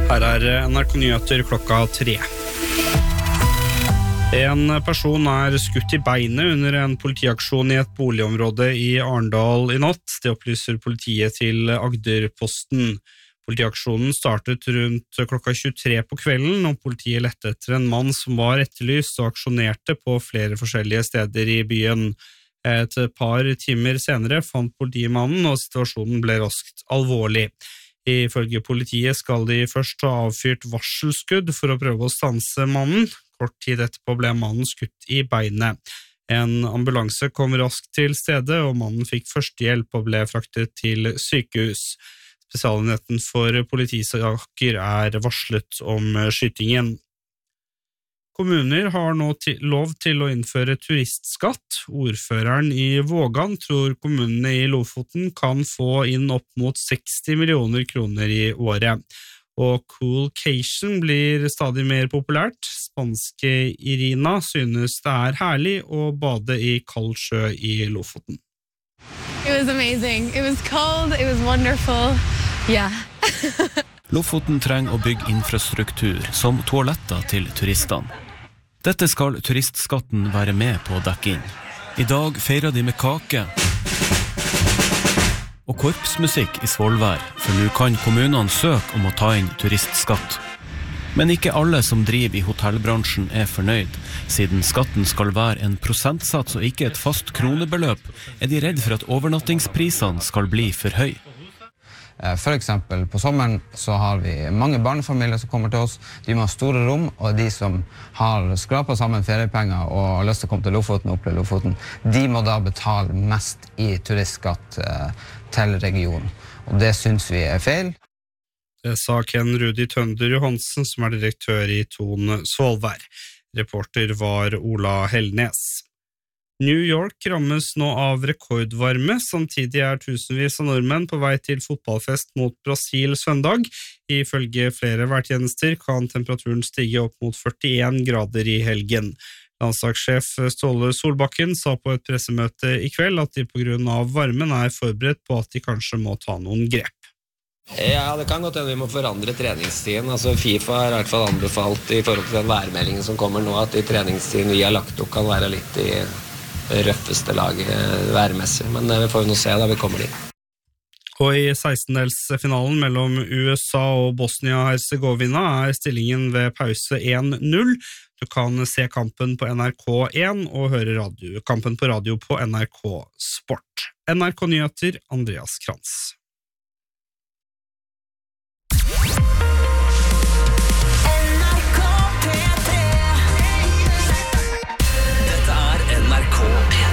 Her NRK Nyheter klokka 3. En person skutt i beinet under en politiaksjon i et boligområde i Arendal i natt. Det opplyser politiet til Agderposten. Politiaksjonen startet rundt klokka 23 på kvelden, og politiet lette etter en mann som var etterlyst og aksjonerte på flere forskjellige steder i byen. Et par timer senere fant politimannen, og situasjonen ble raskt alvorlig. Ifølge politiet skal de først ha avfyrt varselskudd for å prøve å stanse mannen. Kort tid etterpå ble mannen skutt i beinet. En ambulanse kom raskt til stedet, og mannen fikk førstehjelp og ble fraktet til sykehus. Spesialenheten for politisaker varslet om skytingen. Kommuner har nå lov til å innføre turistskatt. Ordføreren i Vågan tror kommunene i Lofoten kan få inn opp mot 60 millioner kroner i året. Og coolcation blir stadig mer populært. Spanske Irina synes det herlig å bade i kald sjø i Lofoten. It was amazing. It was cold, it was wonderful. Yeah. Lofoten trenger å bygge infrastruktur som toaletter til turistene. Dette skal turistskatten være med på å dekke inn. I dag feirer de med kake og korpsmusikk i Svolvær, for nå kan kommunene søke om å ta inn turistskatt. Men ikke alle som driver i hotellbransjen fornøyd. Siden skatten skal være en prosentsats og ikke et fast kronebeløp, de redd for at overnattingsprisene skal bli for høy. For eksempel på sommeren så har vi mange barnefamilier som kommer til oss. De må ha store rom, og de som har skrapet sammen feriepenger og har lyst til å komme til Lofoten og oppleve Lofoten, de må da betale mest i turistskatt til regionen. Og det synes vi feil. Det sa Ken Rudi Tønder Johansen, som direktør i Thon Svolvær. Reporter var Ola Hellnes. New York rammes nå av rekordvarme, samtidig tusenvis av nordmenn på vei til fotballfest mot Brasil søndag. Ifølge flere værtjenester kan temperaturen stige opp mot 41 grader i helgen. Landslagssjef Ståle Solbakken sa på et pressemøte i kveld at de på grunn av varmen forberedt på at de kanskje må ta noen grep. Ja, det kan godt hende vi må forandre treningstiden. FIFA har i hvert fall anbefalt i forhold til den værmeldingen som kommer nå, at i treningstiden vi har lagt opp kan være litt i røffeste laget værmessig, men vi får jo nå se da vi kommer dit. Og i 16-delsfinalen mellom USA og Bosnia-Herzegovina stillingen ved pause 1-0. Du kan se kampen på NRK1 og høre kampen på radio på NRK Sport. NRK Nyheter, Andreas Krantz.